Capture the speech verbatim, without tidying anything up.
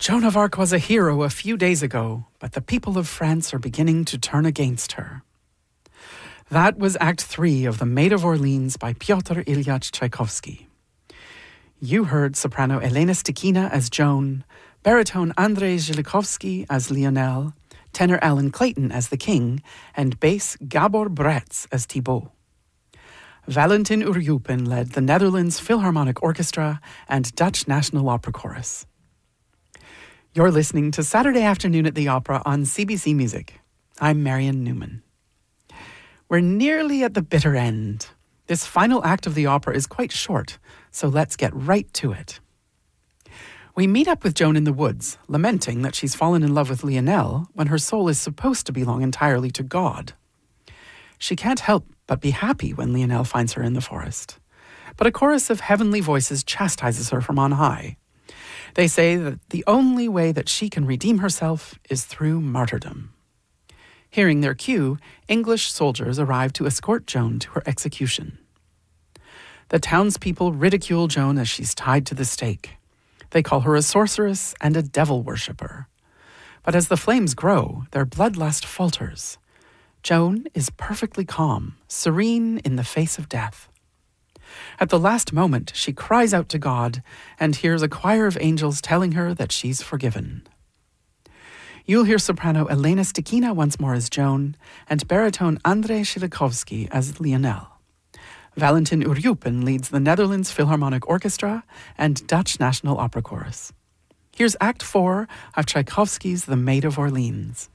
Joan of Arc was a hero a few days ago, but the people of France are beginning to turn against her. That was Act Three of The Maid of Orleans by Pyotr Ilyich Tchaikovsky. You heard soprano Elena Stikina as Joan, baritone Andrei Zhilikovsky as Lionel, tenor Alan Clayton as the King, and bass Gabor Bretz as Thibaut. Valentin Uryupin led the Netherlands Philharmonic Orchestra and Dutch National Opera Chorus. You're listening to Saturday Afternoon at the Opera on C B C Music. I'm Marion Newman. We're nearly at the bitter end. This final act of the opera is quite short, so let's get right to it. We meet up with Joan in the woods, lamenting that she's fallen in love with Lionel when her soul is supposed to belong entirely to God. She can't help but be happy when Lionel finds her in the forest. But a chorus of heavenly voices chastises her from on high. They say that the only way that she can redeem herself is through martyrdom. Hearing their cue, English soldiers arrive to escort Joan to her execution. The townspeople ridicule Joan as she's tied to the stake. They call her a sorceress and a devil worshipper. But as the flames grow, their bloodlust falters. Joan is perfectly calm, serene in the face of death. At the last moment, she cries out to God and hears a choir of angels telling her that she's forgiven. You'll hear soprano Elena Stikina once more as Joan and baritone Andrei Zhilikovsky as Lionel. Valentin Uryupin leads the Netherlands Philharmonic Orchestra and Dutch National Opera Chorus. Here's Act Four of Tchaikovsky's The Maid of Orleans.